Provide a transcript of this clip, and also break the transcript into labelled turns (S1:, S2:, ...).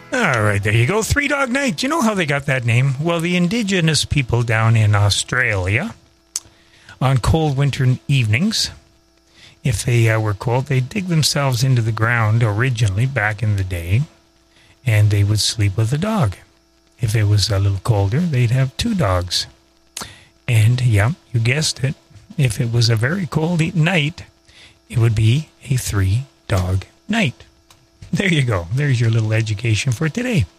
S1: All right, there you go. Three Dog Night. Do you know how they got that name? Well, the indigenous people down in Australia, on cold winter evenings, if they were cold, they'd dig themselves into the ground originally back in the day, and they would sleep with a dog. If it was a little colder, they'd have two dogs. And, yeah, you guessed it. If it was a very cold night, it would be a 3-dog night. There you go. There's your little education for today.